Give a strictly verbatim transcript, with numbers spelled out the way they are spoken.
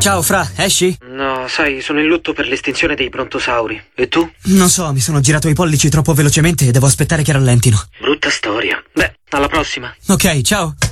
Ciao, Fra, esci? No, sai, sono in lutto per l'estinzione dei brontosauri. E tu? Non so, mi sono girato i pollici troppo velocemente e devo aspettare che rallentino. Brutta storia. Beh, alla prossima. Ok, ciao.